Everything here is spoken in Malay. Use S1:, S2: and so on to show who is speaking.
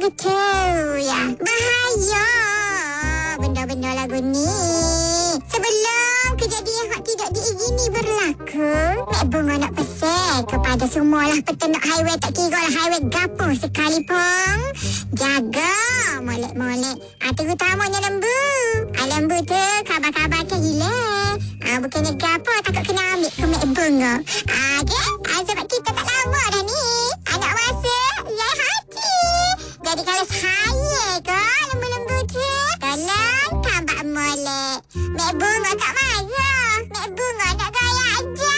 S1: tahu ya. Bahaya benda-benda lagu ni. Sebelum kejadian hak tidak diingini berlaku, Mek Bunga nak pesan kepada semualah peternak highway, tak kira lah highway gapo sekalipun, jaga molek-molek. Terutamanya lembu. Lembu tu khabar-khabar ke hilang. Bukannya gapo takut kena ambil ke Mek Bunga. Okay? Sebab kita tak lama dah ni. Anak masa, ya hati. Jadi kalau